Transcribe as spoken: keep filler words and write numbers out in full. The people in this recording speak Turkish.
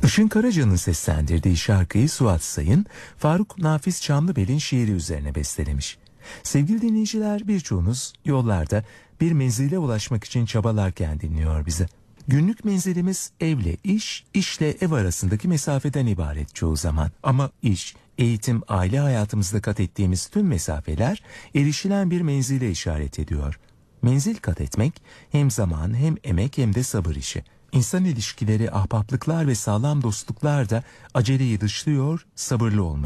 Işın Karaca'nın seslendirdiği şarkıyı Suat Sayın, Faruk Nafiz Çamlıbel'in şiiri üzerine bestelemiş. Sevgili dinleyiciler, birçoğunuz yollarda bir menzile ulaşmak için çabalarken dinliyor bizi. Günlük menzilimiz evle iş, işle ev arasındaki mesafeden ibaret çoğu zaman. Ama iş, eğitim, aile hayatımızda kat ettiğimiz tüm mesafeler erişilen bir menzile işaret ediyor. Menzil kat etmek hem zaman hem emek hem de sabır işi. İnsan ilişkileri, ahbaplıklar ve sağlam dostluklar da aceleyi dışlıyor, sabırlı olmayı